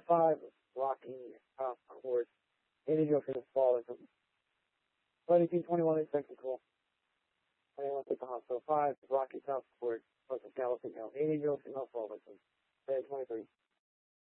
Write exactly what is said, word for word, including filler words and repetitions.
five, rocking top course. Individual for the fall victim. twenty-two twenty-one is technical. twenty-one take the hospital five, rocky top court, plus of galloping out. Individual female fall victim. twenty-three.